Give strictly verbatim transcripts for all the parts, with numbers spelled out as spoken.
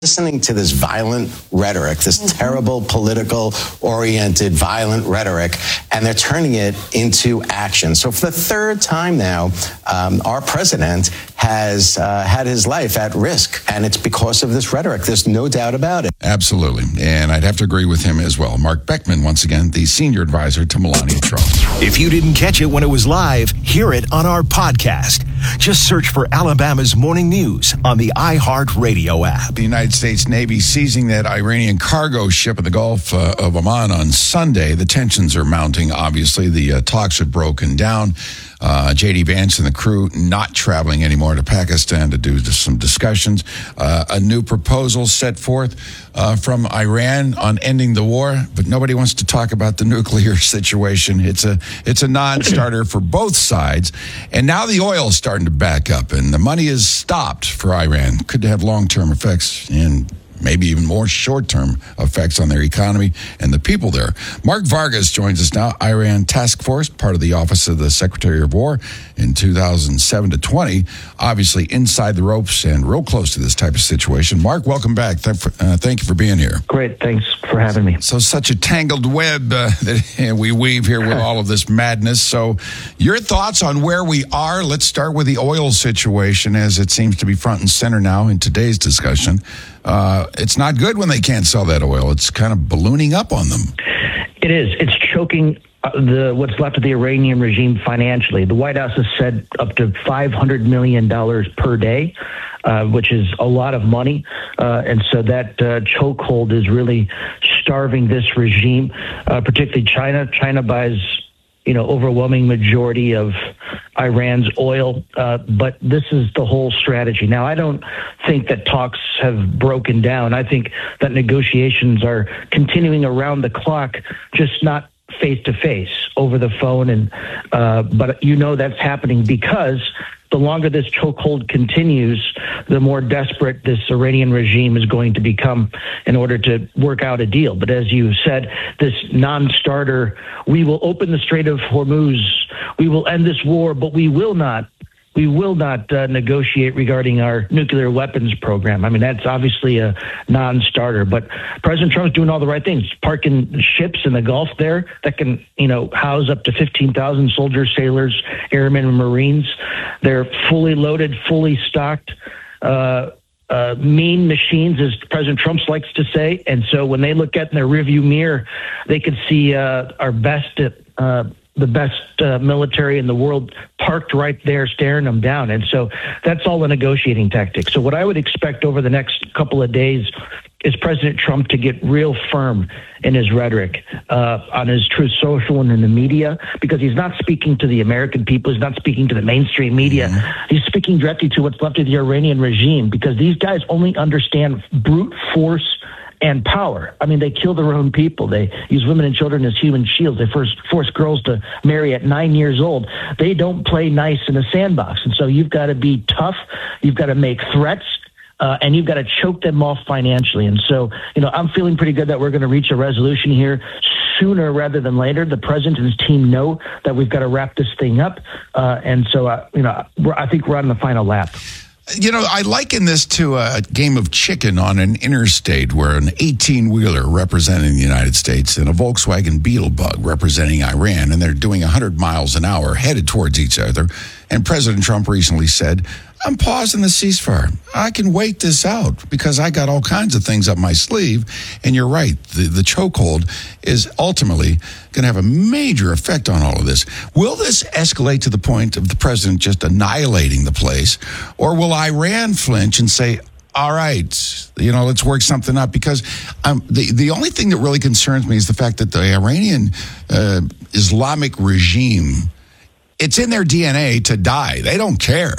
listening to this violent rhetoric, this mm-hmm. terrible political-oriented violent rhetoric, and they're turning it into action. So for the third time now, um, our president has uh, had his life at risk, and it's because of this rhetoric. There's no doubt about it. Absolutely, and I'd have to agree with him as well. Mark Beckman, once again, the senior advisor to Melania Trump. If you didn't catch it when it was live, hear it on our podcast. Just search for Alabama's Morning News on the iHeartRadio app. The United States Navy seizing that Iranian cargo ship in the Gulf uh, of Oman on Sunday. The tensions are mounting, obviously. The uh, talks have broken down. Uh, J D. Vance and the crew not traveling anymore to Pakistan to do some discussions. Uh, a new proposal set forth uh, from Iran on ending the war, but nobody wants to talk about the nuclear situation. It's a it's a non-starter for both sides. And now the oil is starting to back up, and the money is stopped for Iran. Could have long-term effects and maybe even more short-term effects on their economy and the people there. Mark Vargas joins us now, Iran Task Force, part of the Office of the Secretary of War in two thousand seven to twenty, obviously inside the ropes and real close to this type of situation. Mark, welcome back. Th- for, uh, thank you for being here. Great. Thanks for having me. So such a tangled web uh, that we weave here with all of this madness. So your thoughts on where we are? Let's start with the oil situation, as it seems to be front and center now in today's discussion. Uh, it's not good when they can't sell that oil. It's kind of ballooning up on them. It is. It's choking uh, the what's left of the Iranian regime financially. The White House has said up to five hundred million dollars per day, uh, which is a lot of money. Uh, and so that uh, chokehold is really starving this regime, uh, particularly China. China buys, you know, overwhelming majority of Iran's oil. Uh, but this is the whole strategy. Now, I don't think that talks have broken down. I think that negotiations are continuing around the clock, just not face to face over the phone. And uh, but, you know, that's happening because the longer this chokehold continues, the more desperate this Iranian regime is going to become in order to work out a deal. But as you said, this non-starter, we will open the Strait of Hormuz, we will end this war, but we will not, we will not uh, negotiate regarding our nuclear weapons program. I mean, that's obviously a non-starter, but President Trump's doing all the right things, parking ships in the Gulf there that can, you know, house up to fifteen thousand soldiers, sailors, airmen, and Marines. They're fully loaded, fully stocked, uh, uh, mean machines, as President Trump likes to say. And so when they look at in their rearview mirror, they could see uh, our best at, uh, the best uh, military in the world parked right there staring them down. And so that's all a negotiating tactic. So what I would expect over the next couple of days is President Trump to get real firm in his rhetoric uh, on his Truth Social and in the media, because he's not speaking to the American people. He's not speaking to the mainstream media. Mm-hmm. He's speaking directly to what's left of the Iranian regime, because these guys only understand brute force and power. I mean, they kill their own people. They use women and children as human shields. They first force girls to marry at nine years old. They don't play nice in a sandbox. And so you've got to be tough. You've got to make threats. Uh, and you've got to choke them off financially. And so, you know, I'm feeling pretty good that we're going to reach a resolution here sooner rather than later. The president and his team know that we've got to wrap this thing up. Uh, and so, uh, you know, we're, I think we're on the final lap. You know, I liken this to a game of chicken on an interstate where an eighteen-wheeler representing the United States and a Volkswagen Beetlebug representing Iran, and they're doing one hundred miles an hour headed towards each other. And President Trump recently said, I'm pausing the ceasefire. I can wait this out because I got all kinds of things up my sleeve. And you're right. The, the chokehold is ultimately going to have a major effect on all of this. Will this escalate to the point of the president just annihilating the place? Or will Iran flinch and say, all right, you know, let's work something up? Because um, the, the only thing that really concerns me is the fact that the Iranian uh, Islamic regime, it's in their D N A to die. They don't care.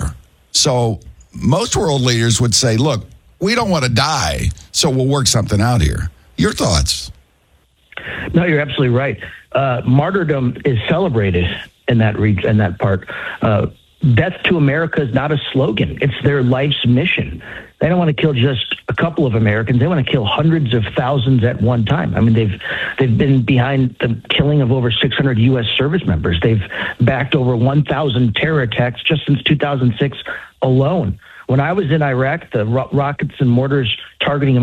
So most world leaders would say, look, we don't want to die, so we'll work something out here. Your thoughts? No, you're absolutely right. Uh, martyrdom is celebrated in that region, in that part. Uh, death to America is not a slogan. It's their life's mission. They don't want to kill just a couple of Americans. They want to kill hundreds of thousands at one time. I mean, they've they've been behind the killing of over six hundred U S service members. They've backed over one thousand terror attacks just since two thousand six alone. When I was in Iraq, the ro- rockets and mortars targeting